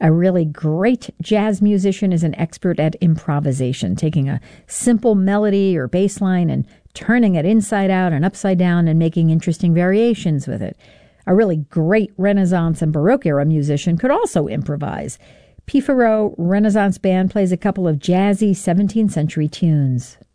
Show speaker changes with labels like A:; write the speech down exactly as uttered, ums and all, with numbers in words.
A: A really great jazz musician is an expert at improvisation, taking a simple melody or bass line and turning it inside out and upside down and making interesting variations with it. A really great Renaissance and Baroque era musician could also improvise. P. Farreau Renaissance Band plays a couple of jazzy seventeenth century tunes.